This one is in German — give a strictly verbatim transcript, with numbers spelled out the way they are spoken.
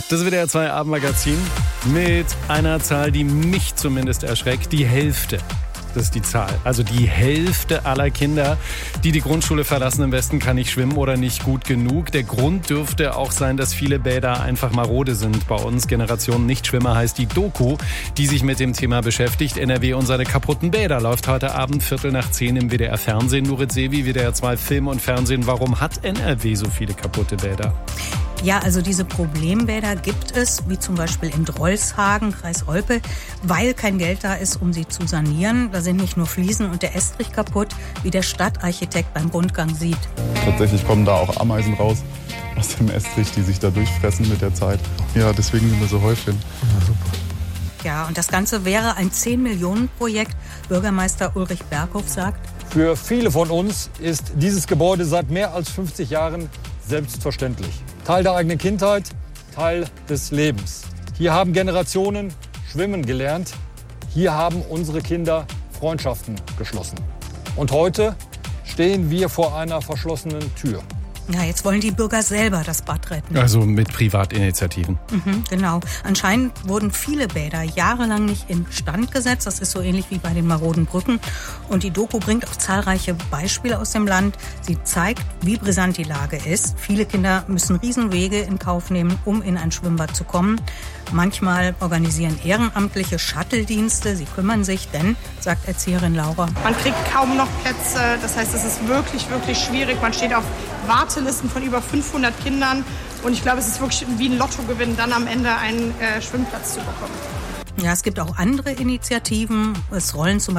Das W D R zwei Abendmagazin mit einer Zahl, die mich zumindest erschreckt. Die Hälfte. Das ist die Zahl. Also die Hälfte aller Kinder, die die Grundschule verlassen, im Westen kann nicht schwimmen oder nicht gut genug. Der Grund dürfte auch sein, dass viele Bäder einfach marode sind bei uns. Generation Nichtschwimmer heißt die Doku, die sich mit dem Thema beschäftigt. N R W und seine kaputten Bäder läuft heute Abend Viertel nach zehn im W D R Fernsehen. Nurit Sevi, W D R zwei Film und Fernsehen. Warum hat N R W so viele kaputte Bäder? Ja, also diese Problembäder gibt es, wie zum Beispiel in Drolshagen, Kreis Olpe, weil kein Geld da ist, um sie zu sanieren. Da sind nicht nur Fliesen und der Estrich kaputt, wie der Stadtarchitekt beim Rundgang sieht. Tatsächlich kommen da auch Ameisen raus aus dem Estrich, die sich da durchfressen mit der Zeit. Ja, deswegen sind wir so Häufchen. Ja, super. Ja, und das Ganze wäre ein zehn Millionen Projekt. Bürgermeister Ulrich Berghoff sagt: Für viele von uns ist dieses Gebäude seit mehr als fünfzig Jahren selbstverständlich. Teil der eigenen Kindheit, Teil des Lebens. Hier haben Generationen schwimmen gelernt. Hier haben unsere Kinder Freundschaften geschlossen. Und heute stehen wir vor einer verschlossenen Tür. Ja, jetzt wollen die Bürger selber das Bad retten. Also mit Privatinitiativen. Mhm, genau. Anscheinend wurden viele Bäder jahrelang nicht instand gesetzt. Das ist so ähnlich wie bei den maroden Brücken. Und die Doku bringt auch zahlreiche Beispiele aus dem Land. Sie zeigt, wie brisant die Lage ist. Viele Kinder müssen Riesenwege in Kauf nehmen, um in ein Schwimmbad zu kommen. Manchmal organisieren Ehrenamtliche Shuttle-Dienste. Sie kümmern sich, denn, sagt Erzieherin Laura, man kriegt kaum noch Plätze. Das heißt, es ist wirklich, wirklich schwierig. Man steht auf Wartelisten von über fünfhundert Kindern. Und ich glaube, es ist wirklich wie ein Lottogewinn, dann am Ende einen äh, Schwimmplatz zu bekommen. Ja, es gibt auch andere Initiativen. Es rollen zum Beispiel